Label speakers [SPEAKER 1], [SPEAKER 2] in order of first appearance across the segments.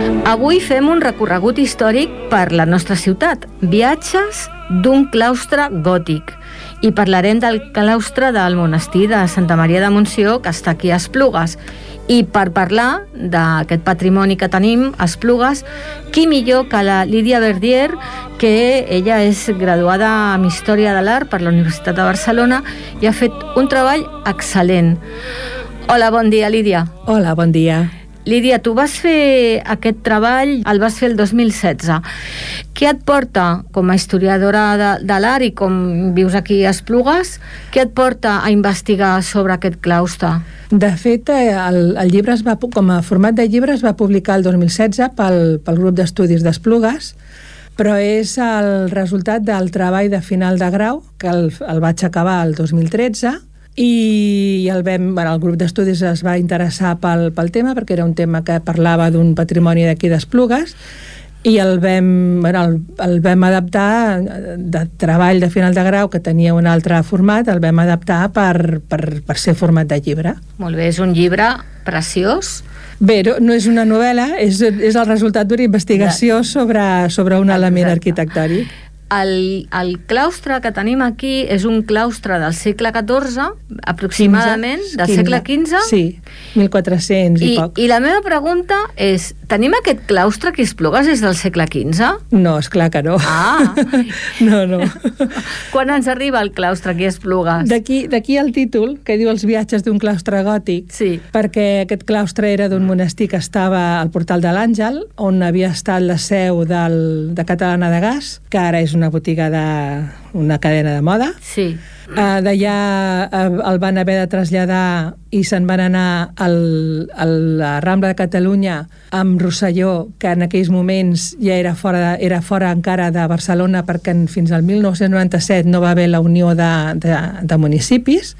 [SPEAKER 1] Avui fem un recorregut històric per la nostra ciutat, viatges d'un claustre gòtic, i parlarem del claustre del monestir de Santa Maria de Montsió, que està aquí a Esplugues. I per parlar d'aquest patrimoni que tenim a Esplugues, qui millor que la Lídia Verdier, que ella és graduada en Història de l'Art per la Universitat de Barcelona i ha fet un treball excel·lent. Hola, bon dia, Lídia.
[SPEAKER 2] Hola, bon dia.
[SPEAKER 1] Lídia, tu vas fer aquest treball, el vas fer el 2016. Què et porta, com a historiadora de l'art i com vius aquí a Esplugues, què et porta a investigar sobre aquest claustre?
[SPEAKER 2] De fet, el llibre com a format de llibre es va publicar el 2016 pel grup d'estudis d'Esplugues, però és el resultat del treball de final de grau, que el vaig acabar el 2013, i el grup d'estudis es va interessar pel tema, perquè era un tema que parlava d'un patrimoni d'aquí d'Esplugues, i el vam adaptar de treball de final de grau, que tenia un altre format, el vam adaptar per ser format de llibre.
[SPEAKER 1] Molt bé, és un llibre preciós.
[SPEAKER 2] Bé, no és una novel·la, és el resultat d'una investigació sobre un element arquitectònic.
[SPEAKER 1] El claustre que tenim aquí és un claustre del segle XIV, aproximadament, del segle XV.
[SPEAKER 2] Sí, 1400 i poc.
[SPEAKER 1] I la meva pregunta és, tenim aquest claustre que Esplugues és del segle XV?
[SPEAKER 2] No, esclar que no.
[SPEAKER 1] Ah!
[SPEAKER 2] No.
[SPEAKER 1] Quan ens arriba el claustre aquí a Esplugues?
[SPEAKER 2] D'aquí el títol, que diu Els viatges d'un claustre gòtic,
[SPEAKER 1] sí.
[SPEAKER 2] Perquè aquest claustre era d'un monestir que estava al Portal de l'Àngel, on havia estat la seu de Catalana de Gas, que ara és una botiga una cadena de moda.
[SPEAKER 1] Sí.
[SPEAKER 2] D'allà el van haver de traslladar i se'n van anar a la Rambla de Catalunya amb Rosselló, que en aquells moments ja era fora encara de Barcelona, perquè fins al 1997 no va haver la unió de municipis,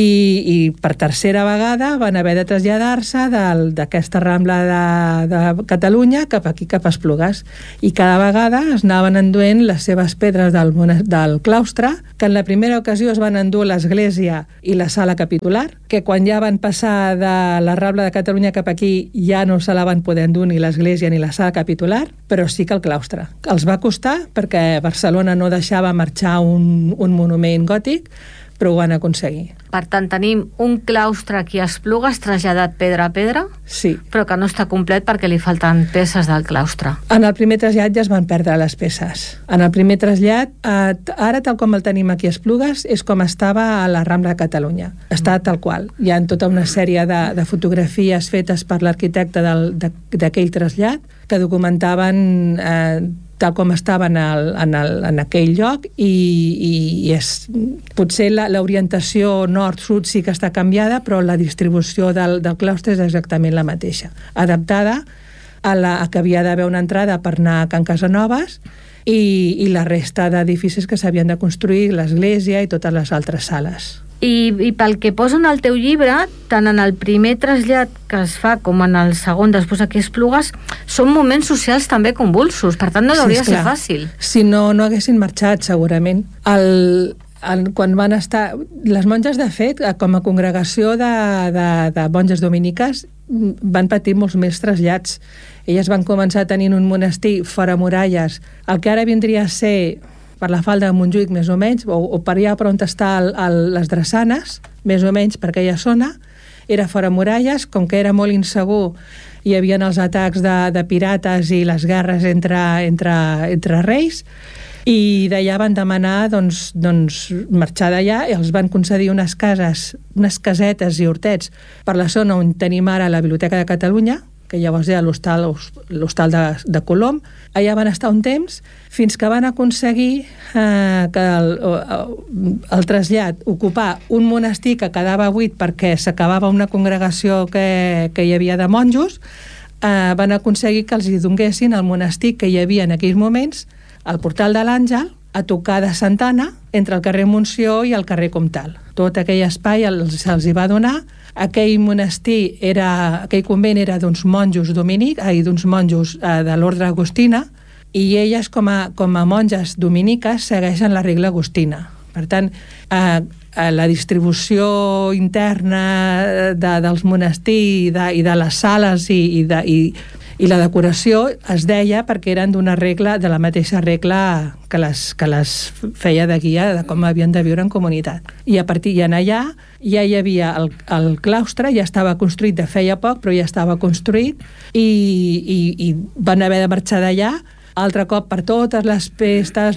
[SPEAKER 2] i per tercera vegada van haver de traslladar-se d'aquesta Rambla de Catalunya cap aquí, cap a Esplugues, i cada vegada es anaven enduent les seves pedres del claustre, que en la primera ocasió es van endur l'església i la sala capitular, que quan ja van passar de la Rambla de Catalunya cap aquí ja no se la van poder endur ni l'església ni la sala capitular, però sí que el claustre. Els va costar perquè Barcelona no deixava marxar un monument gòtic, però ho van aconseguir.
[SPEAKER 1] Per tant, tenim un claustre aquí a Esplugues traslladat pedra a pedra,
[SPEAKER 2] sí,
[SPEAKER 1] però que no està complet perquè li falten peces del claustre.
[SPEAKER 2] En el primer trasllat ja es van perdre les peces. En el primer trasllat, ara tal com el tenim aquí a Esplugues, és com estava a la Rambla de Catalunya. Està tal qual. Hi ha tota una sèrie de fotografies fetes per l'arquitecte d'aquell trasllat que documentaven tal com estaven en aquell lloc, i potser l'orientació nord-sud sí que està canviada, però la distribució del claustre és exactament la mateixa, adaptada a que havia d'haver una entrada per anar a Can Casanovas i la resta d'edificis que s'havien de construir, l'església i totes les altres sales.
[SPEAKER 1] I pel que posen al teu llibre, tant en el primer trasllat que es fa com en el segon, després aquí a Esplugues, són moments socials també convulsos, per tant no hauria de ser fàcil.
[SPEAKER 2] Si no haguessin marxat, segurament. Quan van estar... Les monges, de fet, com a congregació de monges dominiques, van patir molts més trasllats. Elles van començar tenint un monestir fora muralles, el que ara vindria a ser per la falda de Montjuïc, més o menys, o per allà per on està les Drassanes, més o menys per aquella zona, era fora muralles, com que era molt insegur, hi havia els atacs de pirates i les guerres entre reis, i d'allà van demanar marxar d'allà, i els van concedir unes cases, unes casetes i hortets per la zona on tenim ara la Biblioteca de Catalunya, que llavors era l'hostal de Colom. Allà van estar un temps, fins que van aconseguir que el trasllat, ocupar un monestir que quedava buit perquè s'acabava una congregació que hi havia de monjos, van aconseguir que els hi donguessin el monestir que hi havia en aquells moments, al Portal de l'Àngel, a tocar de Santana, entre el carrer Montsió i el carrer Comtal. Tot aquell espai se'ls hi va donar. Aquell monestir aquell convent era d'uns monjos d'uns monjos de l'ordre agustina, i elles com a monges dominiques segueixen la regla agustina. Per tant, la distribució interna dels monestirs i de les sales i I la decoració es deia perquè eren d'una regla, de la mateixa regla que les feia de guia de com havien de viure en comunitat. I a partir d'allà ja hi havia el claustre, ja estava construït de feia poc, però ja estava construït i van haver de marxar d'allà. Altre cop, per totes les pestes,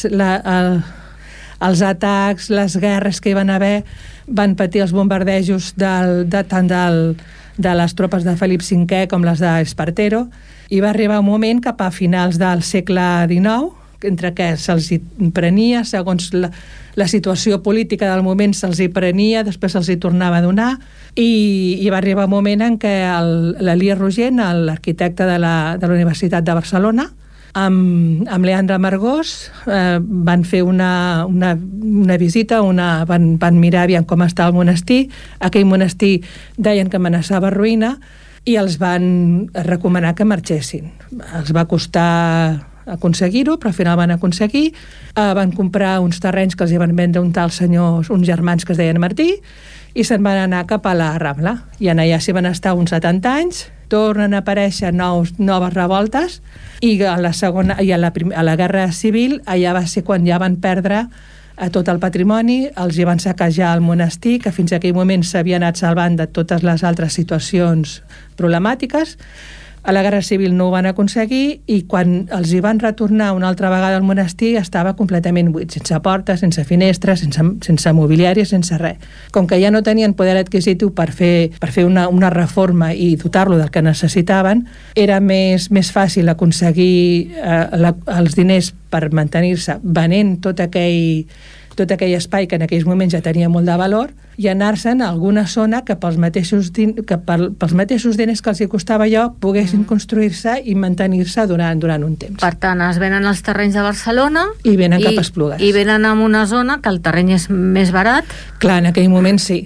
[SPEAKER 2] els atacs, les guerres que hi van haver, van patir els bombardejos tant de les tropes de Felip V com les d'Espartero, i va arribar un moment cap a finals del segle XIX, entre què se'ls hi prenia, segons la situació política del moment se'ls hi prenia, després se'ls hi tornava a donar, i va arribar un moment en què l'Elies Rogent, l'arquitecte de la Universitat de Barcelona, amb Leandre Margós van fer una visita, van mirar aviam com estava el monestir. Aquell monestir deien que amenaçava ruïna i els van recomanar que marxessin. Els va costar aconseguir-ho, però al final van aconseguir. Van comprar uns terrenys que els hi van vendre uns germans que es deien Martí, i se'n van anar cap a la Rambla. I allà s'hi van estar uns 70 anys, tornen a aparèixer noves revoltes, i a la Guerra Civil allà va ser quan ja van perdre tot el patrimoni, els hi van saquejar el monestir, que fins a aquell moment s'havia anat salvant de totes les altres situacions problemàtiques. A la Guerra Civil no ho van aconseguir, i quan els hi van retornar una altra vegada al monestir estava completament buit, sense portes, sense finestres, sense mobiliari, sense res. Com que ja no tenien poder adquisitiu per fer una reforma i dotar-lo del que necessitaven, era més fàcil aconseguir els diners per mantenir-se venent tot aquell espai que en aquells moments ja tenia molt de valor, i anar-se'n a alguna zona que pels mateixos diners que els hi costava allò poguessin construir-se i mantenir-se durant un temps.
[SPEAKER 1] Per tant, es venen els terrenys de Barcelona
[SPEAKER 2] i venen cap a Esplugues.
[SPEAKER 1] I venen a una zona que el terreny és més barat.
[SPEAKER 2] Clar, en aquell moment sí.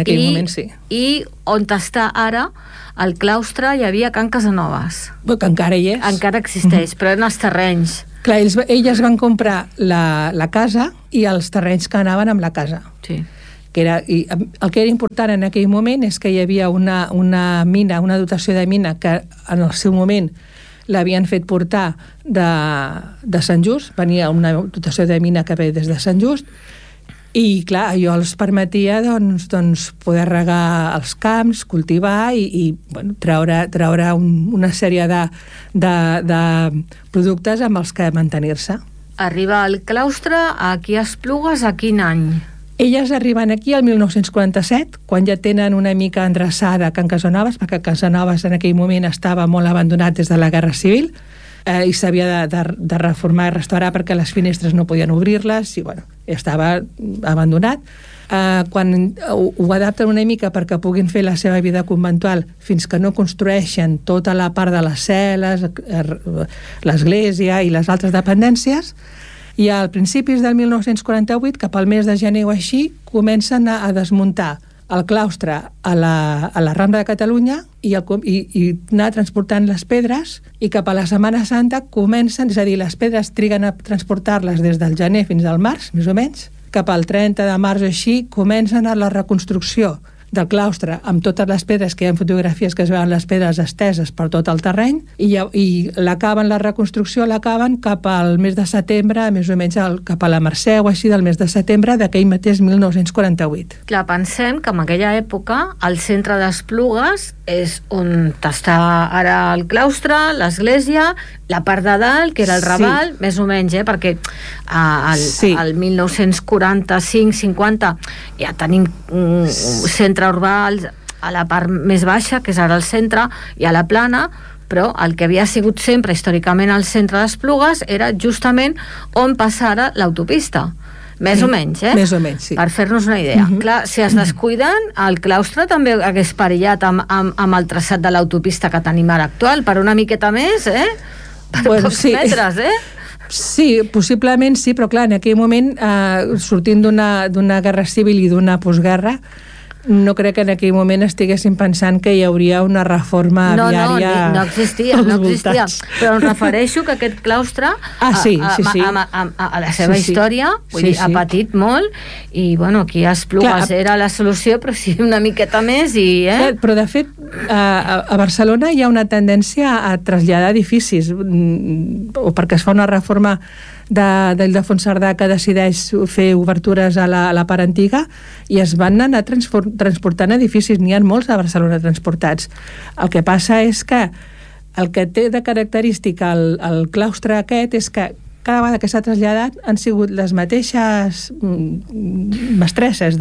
[SPEAKER 1] I on està ara el claustre hi havia Can Casanovas.
[SPEAKER 2] Que encara hi és.
[SPEAKER 1] Encara existeix, però eren els terrenys.
[SPEAKER 2] Clar, elles van comprar la casa i els terrenys que anaven amb la casa.
[SPEAKER 1] Sí.
[SPEAKER 2] I el que era important en aquell moment és que hi havia una mina, una dotació de mina que en el seu moment l'havien fet portar de Sant Just, venia una dotació de mina que ve des de Sant Just, i clar, allò els permetia doncs, poder regar els camps, cultivar i treure una sèrie de productes amb els que mantenir-se.
[SPEAKER 1] Arriba al claustre aquí a Esplugues a quin any?
[SPEAKER 2] Elles arriben aquí al 1947, quan ja tenen una mica endreçada Can Casanovas, perquè Casanovas en aquell moment estava molt abandonat des de la Guerra Civil, i s'havia de reformar i restaurar perquè les finestres no podien obrir-les, i estava abandonat. Quan ho adapten una mica perquè puguin fer la seva vida conventual fins que no construeixen tota la part de les cel·les, l'església i les altres dependències, i a principis del 1948, cap al mes de gener o així, comencen a desmuntar el claustre a la Rambla de Catalunya i anar transportant les pedres, i cap a la Setmana Santa comencen, és a dir, les pedres triguen a transportar-les des del gener fins al març, més o menys, cap al 30 de març o així, comencen a la reconstrucció del claustre amb totes les pedres, que hi ha fotografies que es veuen les pedres esteses per tot el terreny, i la reconstrucció l'acaben cap al mes de setembre, més o menys cap a la Mercè o així del mes de setembre d'aquell mateix 1948.
[SPEAKER 1] Clar, pensem que en aquella època el centre d'Esplugues és on està ara el claustre, l'església, la part de dalt, que era el Raval, més o menys, perquè al 1945-50 ja tenim un centre urbà a la part més baixa, que és ara el centre, i a la plana, però el que havia sigut sempre històricament el centre d'Esplugues era justament on passa ara l'autopista. Més o menys,
[SPEAKER 2] Més o menys, sí.
[SPEAKER 1] Per fer-nos una idea. Clar, si es descuiden, el claustre també hagués perillat amb el traçat de l'autopista que tenim ara actual, per una miqueta més, per pocs metres,
[SPEAKER 2] Sí, possiblement sí, però clar, en aquell moment, sortint d'una guerra civil i d'una postguerra, no crec que en aquell moment estiguessin pensant que hi hauria una reforma viària.
[SPEAKER 1] No existia. Però em refereixo que aquest claustre a la seva història ha patit molt, i aquí a Esplugues era la solució, però sí una miqueta més. Però
[SPEAKER 2] de fet, a Barcelona hi ha una tendència a traslladar edificis, o perquè es fa una reforma d'Ildefons Cerdà que decideix fer obertures a la part antiga, i es van anar transportant edificis. N'hi ha molts a Barcelona transportats. El que passa és que el que té de característica el claustre aquest és que cada vegada que s'ha traslladat han sigut les mateixes mestresses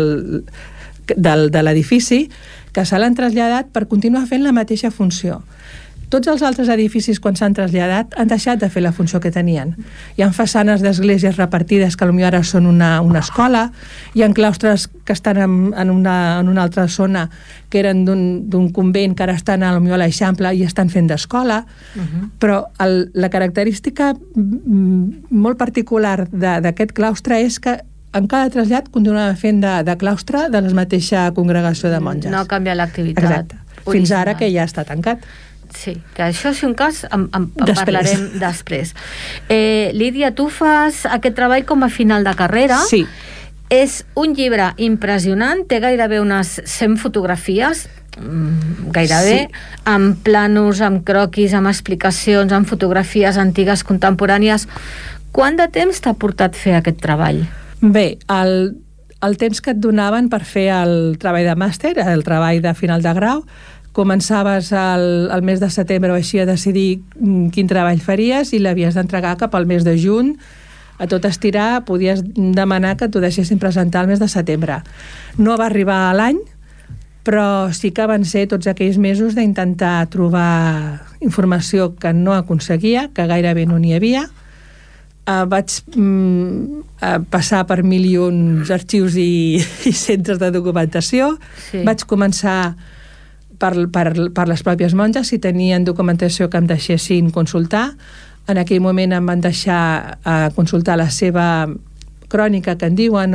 [SPEAKER 2] de l'edifici que se l'han traslladat per continuar fent la mateixa funció. Tots els altres edificis, quan s'han traslladat, han deixat de fer la funció que tenien. Hi ha façanes d'esglésies repartides que potser ara són una escola, hi ha claustres que estan en una altra zona que eren d'un convent, que ara estan potser a l'Eixample i estan fent d'escola, però la característica molt particular d'aquest claustre és que en cada trasllat continuava fent de claustre de la mateixa congregació de monges.
[SPEAKER 1] No canvia l'activitat.
[SPEAKER 2] Exacte. Fins ara que ja està tancat.
[SPEAKER 1] Sí, que això, si un cas, en parlarem després. Lídia, tu fas aquest treball com a final de carrera.
[SPEAKER 2] Sí.
[SPEAKER 1] És un llibre impressionant, té gairebé unes 100 fotografies, gairebé, sí, amb plànols, amb croquis, amb explicacions, amb fotografies antigues, contemporànies. Quant de temps t'ha portat fer aquest treball?
[SPEAKER 2] Bé, el temps que et donaven per fer el treball de màster, el treball de final de grau, començaves al mes de setembre o així a decidir quin treball faries i l'havies d'entregar cap al mes de juny. A tot estirar podies demanar que t'ho deixessin presentar al mes de setembre. No va arribar a l'any, però sí que van ser tots aquells mesos d'intentar trobar informació que no aconseguia, que gairebé no n'hi havia. Vaig passar per milions arxius i centres de documentació. Sí. Vaig començar per les pròpies monges, si tenien documentació que em deixessin consultar. En aquell moment em van deixar consultar la seva crònica, que en diuen,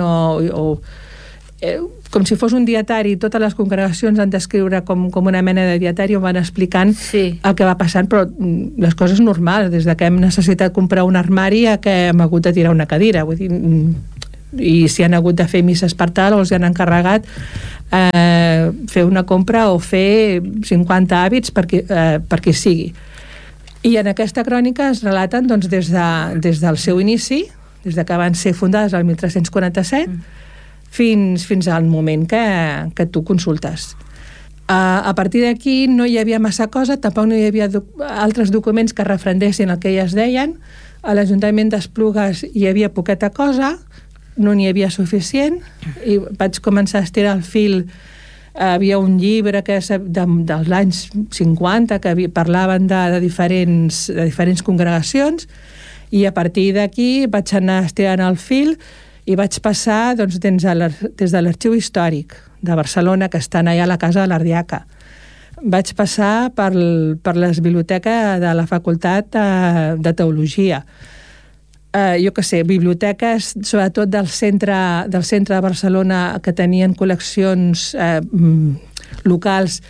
[SPEAKER 2] com si fos un dietari. Totes les congregacions han d'escriure com una mena de dietari, on van explicant el que va passant, però les coses normals, des de que hem necessitat comprar un armari a que hem hagut de tirar una cadira. Vull dir, i si han hagut de fer misses per tal, o els han encarregat fer una compra o fer 50 hàbits per qui sigui. I en aquesta crònica es relaten des del seu inici, des de que van ser fundades el 1347, fins al moment que tu consultes. A partir d'aquí no hi havia massa cosa, tampoc no hi havia altres documents que referendessin el que elles deien. A l'Ajuntament d'Esplugues hi havia poqueta cosa, no n'hi havia suficient, i vaig començar a estirar el fil. Havia un llibre dels anys 50 que parlaven de diferents congregacions, i a partir d'aquí vaig anar estirant el fil i vaig passar des de l'Arxiu Històric de Barcelona, que estan allà a la Casa de l'Ardiaca. Vaig passar per les biblioteques de la Facultat de Teologia. Jo què sé, biblioteques, sobretot del centre de Barcelona, que tenien col·leccions locals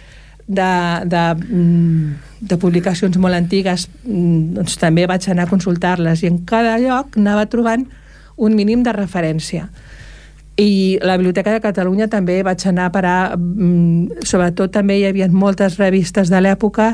[SPEAKER 2] de publicacions molt antigues, doncs també vaig anar a consultar-les, i en cada lloc anava trobant un mínim de referència. I la Biblioteca de Catalunya també vaig anar a parar, sobretot també hi havia moltes revistes de l'època,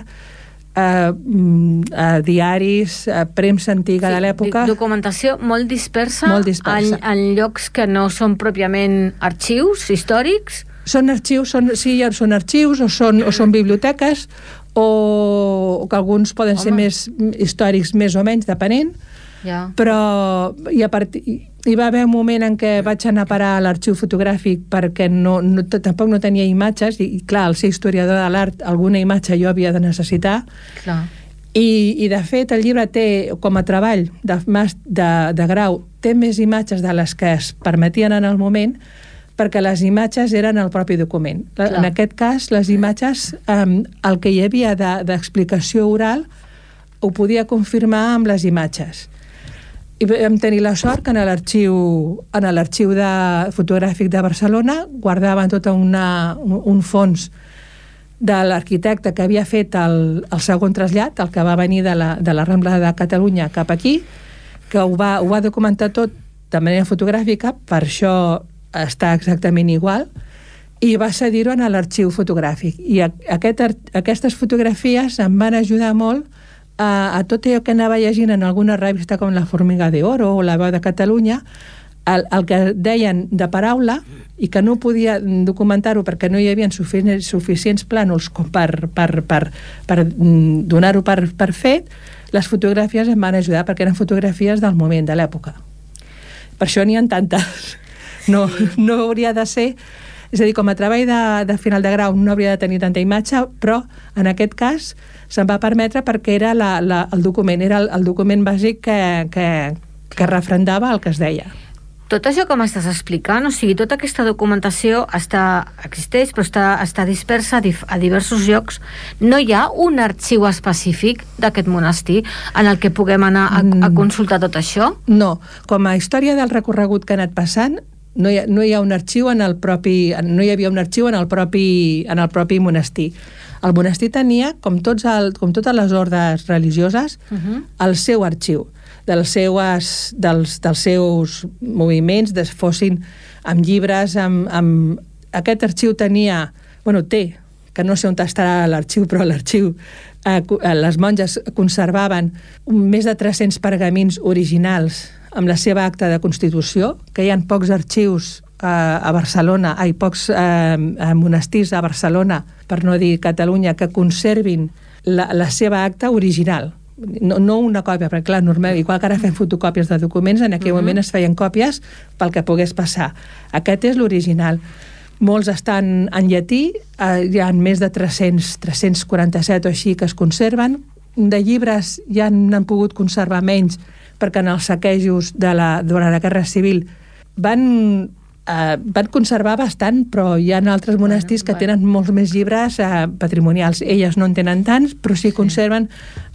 [SPEAKER 2] diaris, premsa antiga de l'època.
[SPEAKER 1] Documentació molt dispersa. En llocs que no són pròpiament arxius històrics.
[SPEAKER 2] Són arxius, són arxius o són biblioteques, o que alguns poden ser més històrics, més o menys, depenent. Però hi va haver un moment en què vaig anar a parar a l'arxiu fotogràfic perquè tampoc no tenia imatges, i clar, al ser historiador de l'art alguna imatge jo havia de necessitar. I de fet el llibre té, com a treball de grau, té més imatges de les que es permetien en el moment, perquè les imatges eren el propi document. En aquest cas, les imatges, el que hi havia d'explicació oral ho podia confirmar amb les imatges. I vam tenir la sort que en l'arxiu fotogràfic de Barcelona guardaven tot un fons de l'arquitecte que havia fet el segon trasllat, el que va venir de la Rambla de Catalunya cap aquí, que ho va documentar tot de manera fotogràfica, per això està exactament igual, i va cedir-ho a l'arxiu fotogràfic. I aquestes fotografies em van ajudar molt a tot allò que anava llegint en alguna revista com La Formiga de Oro o La Veu de Catalunya, el que deien de paraula i que no podia documentar-ho perquè no hi havia suficients plànols com per donar-ho per fet. Les fotografies em van ajudar perquè eren fotografies del moment, de l'època. Per això n'hi ha tantes. No hauria de ser... És a dir, com a treball de final de grau no hauria de tenir tanta imatge, però en aquest cas se'm va permetre perquè era el document, era el document bàsic que refrendava el que es deia.
[SPEAKER 1] Tot això que m'estàs explicant, o sigui, tota aquesta documentació existeix, però està dispersa a diversos llocs. No hi ha un arxiu específic d'aquest monestir en el que puguem anar a consultar tot això?
[SPEAKER 2] No, com a història del recorregut que ha anat passant, no hi ha un arxiu no hi havia un arxiu en el propi monestir. El monestir tenia, com totes les ordes religioses, el seu arxiu dels seus moviments, fossin amb llibres, aquest arxiu tenia, té, que no sé on estarà l'arxiu, però l'arxiu, les monges conservaven més de 300 pergamins originals amb la seva acta de constitució, que hi ha pocs arxius a Barcelona, pocs monestirs a Barcelona, per no dir Catalunya, que conservin la seva acta original. No una còpia, perquè clar, igual que ara fem fotocòpies de documents, en aquell moment es feien còpies pel que pogués passar. Aquest és l'original. Molts estan en llatí, hi ha més de 347 o així que es conserven. De llibres ja n'han pogut conservar menys, perquè en els saquejos durant la Guerra Civil van conservar bastant, però hi ha altres monestirs que tenen molts més llibres patrimonials. Elles no en tenen tants, però sí conserven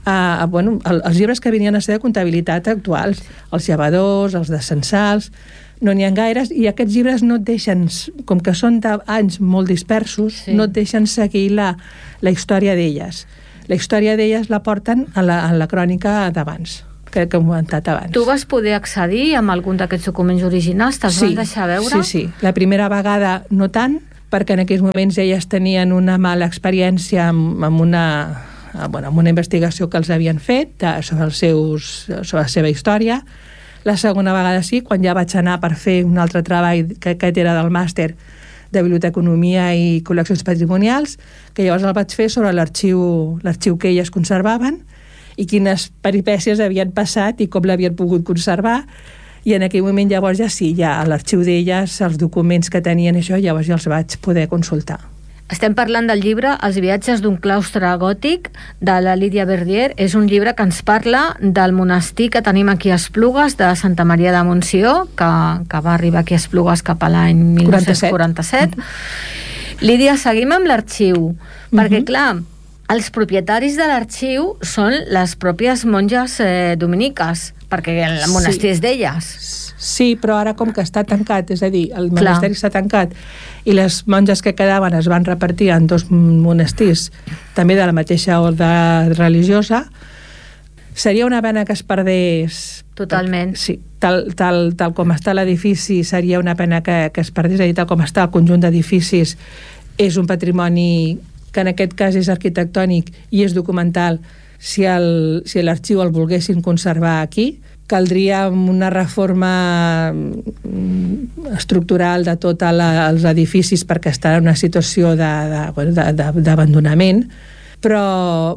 [SPEAKER 2] els llibres que venien a ser de comptabilitat actuals, els llevadors, els de censals, no n'hi ha gaires, i aquests llibres no et deixen, com que són d'anys molt dispersos, no et deixen seguir la història d'elles. La història d'elles la porten a la crònica d'abans, que hem comentat abans.
[SPEAKER 1] Tu vas poder accedir amb algun d'aquests documents originals? Te'ls van deixar veure?
[SPEAKER 2] Sí. La primera vegada no tant, perquè en aquells moments elles tenien una mala experiència amb una investigació que els havien fet sobre la seva història. La segona vegada sí, quan ja vaig anar per fer un altre treball, que aquest era del màster de Biblioteconomia i Col·leccions Patrimonials, que llavors el vaig fer sobre l'arxiu que elles conservaven i quines peripècies havien passat i com l'havien pogut conservar, i en aquell moment llavors ja a l'arxiu d'elles, els documents que tenien això, llavors ja els vaig poder consultar.
[SPEAKER 1] Estem parlant del llibre Els viatges d'un claustre gòtic, de la Lídia Verdier. És un llibre que ens parla del monestir que tenim aquí a Esplugues, de Santa Maria de Montsió, que va arribar aquí a Esplugues cap a l'any 1947. Lídia, seguim amb l'arxiu, perquè clar, els propietaris de l'arxiu són les pròpies monges dominiques, perquè el monestir és d'elles.
[SPEAKER 2] Sí, però ara com que està tancat, és a dir, el monasteri està tancat i les monges que quedaven es van repartir en 2 monestirs, també de la mateixa ordre religiosa, seria una pena que es perdés.
[SPEAKER 1] Totalment.
[SPEAKER 2] Sí, tal com està l'edifici seria una pena que es perdés, és a dir, tal com està el conjunt d'edificis és un patrimoni que en aquest cas és arquitectònic i és documental. Si l'arxiu el volguessin conservar aquí, caldria una reforma estructural de tots els edificis perquè estan en una situació d'abandonament, però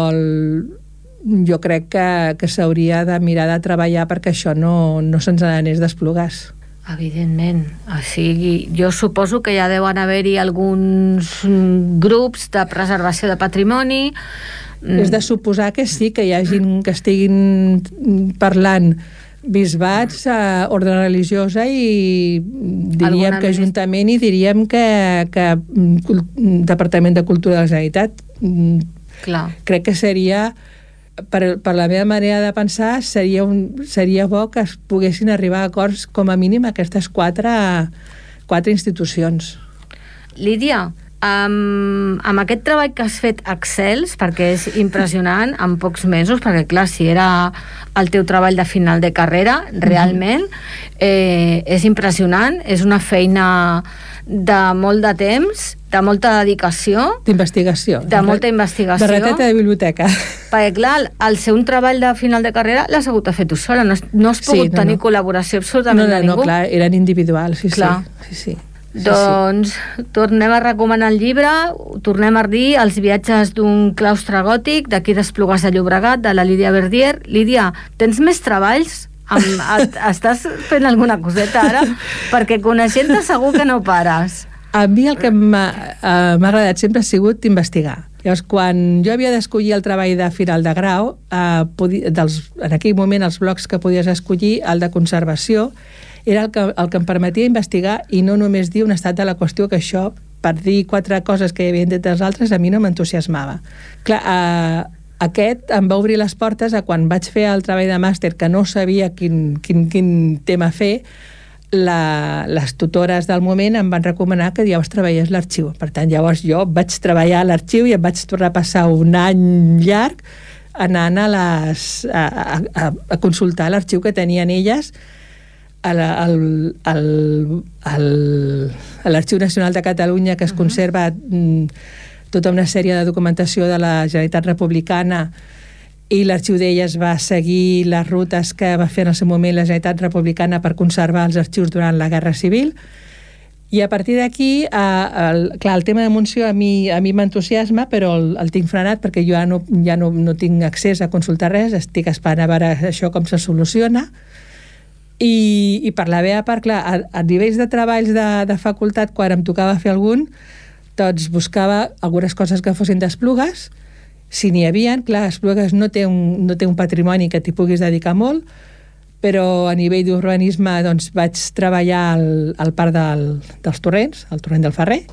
[SPEAKER 2] jo crec que s'hauria de mirar de treballar perquè això no se'ns n'anés d'Esplugues.
[SPEAKER 1] Evidentment. O sigui, jo suposo que ja deuen haver-hi alguns grups de preservació de patrimoni.
[SPEAKER 2] És de suposar que sí, que hi hagi que estiguin parlant bisbats, ordre religiosa i diríem que Ajuntament i diríem que Departament de Cultura de la Generalitat.
[SPEAKER 1] Clar.
[SPEAKER 2] Crec que seria, per la meva manera de pensar, seria bo que es poguessin arribar a acords com a mínim aquestes quatre institucions.
[SPEAKER 1] Lídia, amb aquest treball que has fet excels, perquè és impressionant en pocs mesos, perquè clar, si era el teu treball de final de carrera realment és impressionant, és una feina de molt de temps, de molta dedicació,
[SPEAKER 2] d'investigació.
[SPEAKER 1] De molta investigació.
[SPEAKER 2] De rateta de biblioteca.
[SPEAKER 1] Perquè, clar, al ser un treball de final de carrera l'has hagut de fer tu sola, no has pogut tenir col·laboració absolutament de ningú.
[SPEAKER 2] No, clar, eren individuals,
[SPEAKER 1] clar.
[SPEAKER 2] Sí.
[SPEAKER 1] Doncs tornem a recomanar el llibre, tornem a dir Els viatges d'un claustre gòtic, d'aquí d'Esplugues de Llobregat, de la Lídia Verdier. Lídia, tens més treballs? Estàs fent alguna coseta ara? Perquè coneixent-te segur que no pares.
[SPEAKER 2] A mi el que m'ha agradat sempre ha sigut investigar. Llavors, quan jo havia d'escollir el treball de final de grau, en aquell moment els blocs que podies escollir, el de conservació, era el que em permetia investigar i no només dir un estat de la qüestió, que això, per dir 4 coses que hi havia dit dels altres, a mi no m'entusiasmava. Clar, aquest em va obrir les portes a quan vaig fer el treball de màster, que no sabia quin tema fer. Les tutores del moment em van recomanar que llavors treballés l'arxiu. Per tant, llavors jo vaig treballar a l'arxiu i em vaig tornar a passar un any llarg anant a consultar l'arxiu que tenien elles a l'Arxiu Nacional de Catalunya, que es conserva tota una sèrie de documentació de la Generalitat Republicana, i l'arxiu d'elles va seguir les rutes que va fer en el seu moment la Generalitat Republicana per conservar els arxius durant la Guerra Civil. I a partir d'aquí, clar, el tema de Montsió a mi m'entusiasma, però el tinc frenat perquè jo ja no tinc accés a consultar res, estic esperant a veure això com se soluciona. I per la meva part, clar, a nivells de treballs de facultat, quan em tocava fer algun, doncs buscava algunes coses que fossin d'Esplugues. Si n'hi havia, clar, Esplugues no té un patrimoni que t'hi puguis dedicar molt, però a nivell d'urbanisme doncs, vaig treballar al Parc dels Torrents, al Torrent del Ferrer,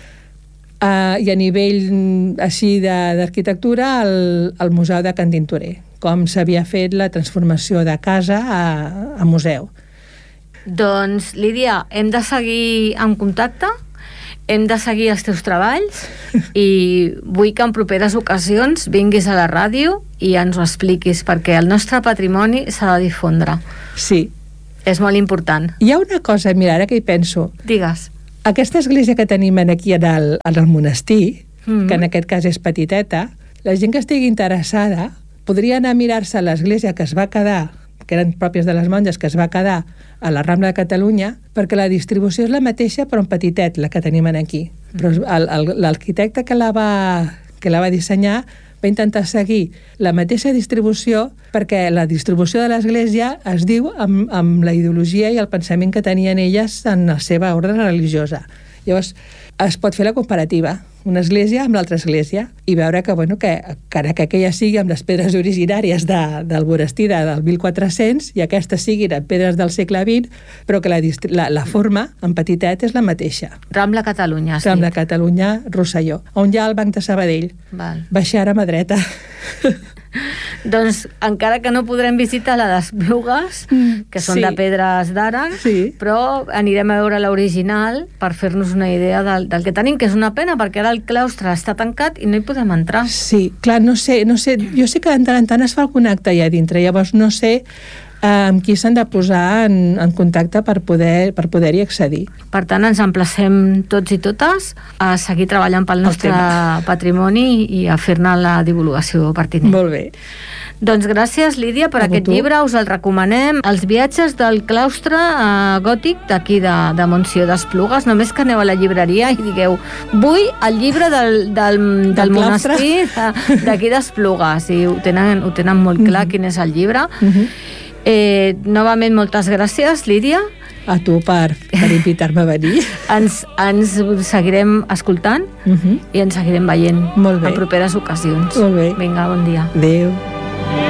[SPEAKER 2] i a nivell així d'arquitectura al Museu de Can Tintorer, com s'havia fet la transformació de casa a museu.
[SPEAKER 1] Doncs, Lídia, hem de seguir en contacte, hem de seguir els teus treballs i vull que en properes ocasions vinguis a la ràdio i ens ho expliquis, perquè el nostre patrimoni s'ha de difondre.
[SPEAKER 2] Sí.
[SPEAKER 1] És molt important.
[SPEAKER 2] Hi ha una cosa, mira, ara que hi penso.
[SPEAKER 1] Digues.
[SPEAKER 2] Aquesta església que tenim aquí en el monestir, que en aquest cas és petiteta, la gent que estigui interessada podria anar a mirar-se l'església que es va quedar, que eren pròpies de les monges, que es va quedar a la Rambla de Catalunya, perquè la distribució és la mateixa, però en petitet, la que tenim aquí. Però l'arquitecte que la va dissenyar va intentar seguir la mateixa distribució, perquè la distribució de l'església es diu amb la ideologia i el pensament que tenien elles en la seva ordre religiosa. Llavors, es pot fer la comparativa, una església amb l'altra església, i veure que aquella sigui amb les pedres originàries del monestir del 1400 i aquestes siguin amb pedres del segle XX, però que la forma, en petitet, és la mateixa.
[SPEAKER 1] Rambla Catalunya, has dit.
[SPEAKER 2] Rambla Catalunya, Rosselló, on hi ha el Banc de Sabadell.
[SPEAKER 1] Val.
[SPEAKER 2] Baixar a mà dreta.
[SPEAKER 1] Doncs encara que no podrem visitar la d'Esplugues, que són de pedres d'ara, però anirem a veure l'original per fer-nos una idea del que tenim, que és una pena perquè ara el claustre està tancat i no hi podem entrar.
[SPEAKER 2] Sí, clar, no sé, jo sé que de tant en tant es fa algun acte allà dintre, llavors no sé amb qui s'han de posar en contacte per poder-hi accedir.
[SPEAKER 1] Per tant, ens emplacem tots i totes a seguir treballant pel nostre patrimoni i a fer-ne la divulgació pertinent.
[SPEAKER 2] Molt bé.
[SPEAKER 1] Doncs gràcies, Lídia, per aquest llibre. Us el recomanem. Els viatges del claustre gòtic d'aquí de Montsió d'Esplugues. Només que aneu a la llibreria i digueu vull el llibre del monestir d'aquí d'Esplugues. I ho tenen molt clar quin és el llibre. Novament, moltes gràcies, Lídia.
[SPEAKER 2] A tu per invitar-me a venir.
[SPEAKER 1] Ens seguirem escoltant i ens seguirem veient en properes ocasions.
[SPEAKER 2] Molt bé.
[SPEAKER 1] Vinga, bon dia.
[SPEAKER 2] Adéu.